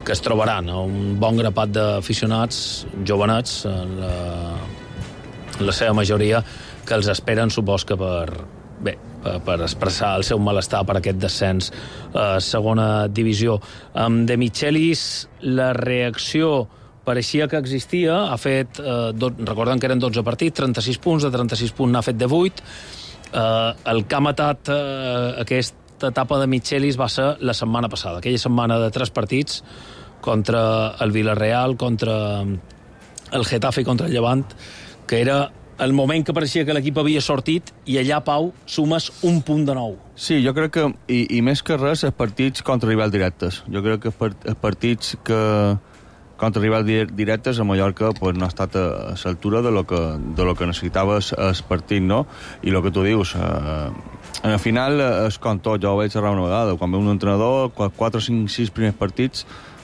que es trobaran un bon grapat d'aficionats jovenets, la seva majoria, que els esperen, supos que per expressar el seu malestar per aquest descens a segona divisió. Amb De Michelis, la reacció pareixia que existia, ha fet, recorden que eren 12 partits, 36 punts, de 36 punts n'ha fet de 8. El que ha matat aquesta etapa de Michelis va ser la setmana passada, aquella setmana de 3 partits contra el Villarreal, contra el Getafe i contra el Llevant, que era el moment que pareixia que l'equip havia sortit, i allà, Pau, sumes un punt de nou. Sí, jo crec que, i més que res, els partits contra rivals directes. Jo crec que els partits que contra rivals directes a Mallorca pues, no ha estat a l'altura de lo que necessitava el partit, no? I el que tu dius, al final és com tot, jo ho vaig xerrar una vegada, quan ve un entrenador, 4, 5, 6 primers partits,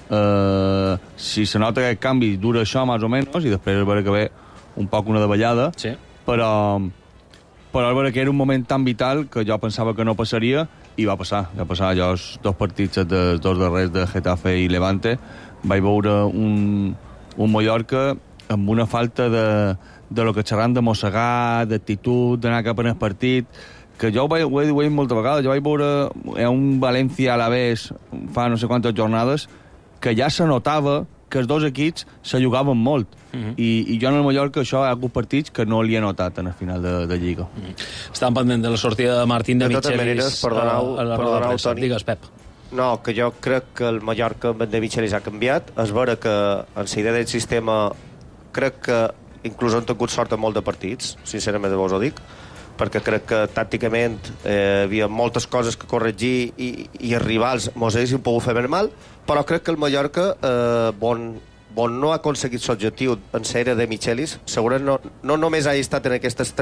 si se nota aquest canvi dura això més o menys, i després és vera que ve un poc una davallada, sí. però és vera que era un moment tan vital que jo pensava que no passaria, i va passar. Jo els 2 partits, els 2 darrers de Getafe i Levante, vaig veure un Mallorca amb una falta de lo que xerran de mossegar, d'actitud, d'anar cap en el partit, que jo ho he dit moltes vegades. Jo vaig veure un València a la vez fa no sé quantes jornades que ja se notava que els dos equips se jugaven molt. I jo en el Mallorca això hi ha hagut partits que no li he notat en el final de Lliga. Estan pendent de la sortida de Martín de Michelis. De totes maneres, perdoneu, Toni. Digues, Pep. No, que jo crec que el Mallorca amb en de Michelis ha canviat. És vera que en la idea del sistema crec que inclús han tingut sort en molt de partits, sincerament vos ho dic, perquè crec que tàcticament hi havia moltes coses que corregir i els rivals mos haguessin pogut fer ben mal, però crec que el Mallorca bon no ha aconseguit l'objectiu en sèrie de Michelis, segurament no només ha estat en aquestes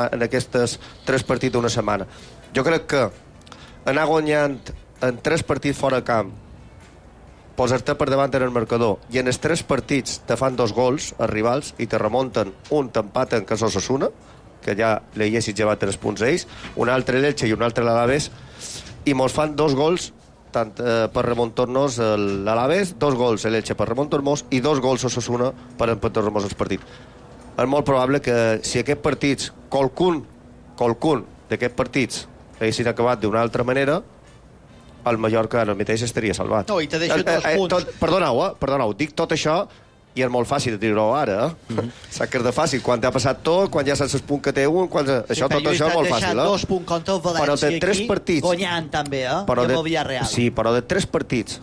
3 partits d'una setmana. Jo crec que anar guanyant en 3 partits fora de camp, posar-te per davant en el marcador, i en els 3 partits te fan 2 gols els rivals i te remunten, un t'empaten, que és Osasuna, que ja li haguessis llevat 3 punts a ells, un altre l'Elche i un altre l'Alaves, i mos fan 2 gols tant per remuntar-nos l'Alaves, 2 gols l'Elche per remuntar-nos i 2 gols Osasuna per empatar-nos el partit. És molt probable que si aquests partits, qualcun d'aquests partits haguessin acabat d'una altra manera, el Mallorca ara mateix estaria salvat. No, i te deixo 2 punts. Perdoneu, dic tot això i és molt fàcil de dir-ho ara, Saps que és de fàcil, quan t'ha passat tot, quan ja saps el punt que té un, tot això és molt fàcil, deixat 2 punts contra el València aquí, guanyant també, però amb el Villarreal. Sí, però de 3 partits,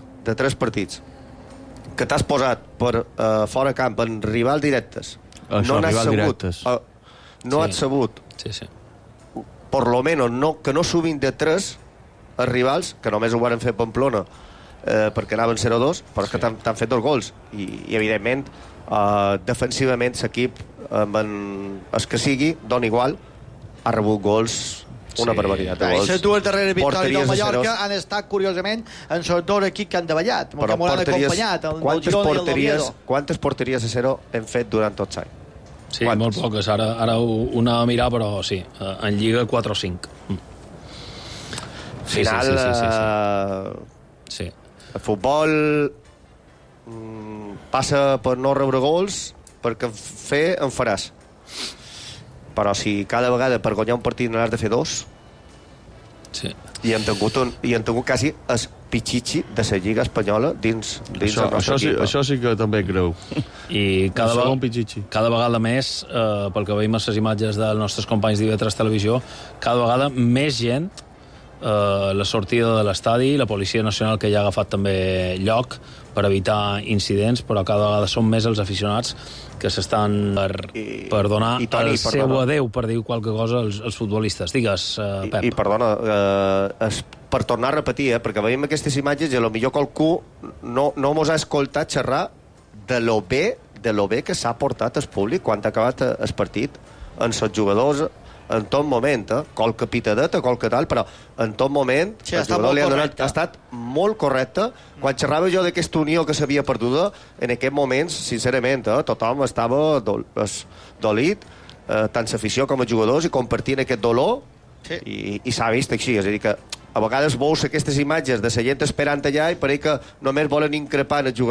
que t'has posat per fora camp en rivals directes, no has sabut, per lo menos, que no subin de 3 els rivals, que només ho van fer a Pamplona, perquè anaven 0-2, però és que t'han fet 2 gols i evidentment defensivament l'equip el que sigui, dona igual, ha rebut gols, una barbaritat de gols. Les 2 darreres victòries del Mallorca han estat curiosament en els 2 equips que han davallat, que m'ho han acompanyat, el Girona i el Oviedo. Quantes porteries a 0 hem fet durant tots anys? Sí, molt poques, ara ho anava a mirar, però sí, en Lliga 4 o 5. Final sí. El futbol passa per no rebre gols, perquè fer en faràs, però si cada vegada per guanyar un partit n'has de fer 2, i han tingut quasi el pitxitxi de la Lliga Espanyola dins el nostre equip. Això sí que també creu. I cada vegada més, pel que veiem a les imatges dels nostres companys d'IV3 Televisió, cada vegada més gent, la sortida de l'estadi, la Policia Nacional que ja ha agafat també lloc per evitar incidents, però cada vegada són més els aficionats que s'estan per donar el seu adeu, per dir qualque cosa als futbolistes. Digues, Pep. I perdona, per tornar a repetir, perquè veiem aquestes imatges i potser qualcú no mos ha escoltat xerrar de lo bé que s'ha portat el públic quan ha acabat el partit, en els jugadors, en tot moment, qualque pitadeta, qualque tal, però en tot moment el jugador ha estat molt correcte. Quan xerrava jo d'aquesta unió que s'havia perduda, en aquests moments, sincerament, tothom estava dolit, tant l'afició com els jugadors, i compartint aquest dolor, i s'ha vist així. És a dir, que a vegades veus aquestes imatges de la gent esperant allà i pareix que només volen increpar en els jugadors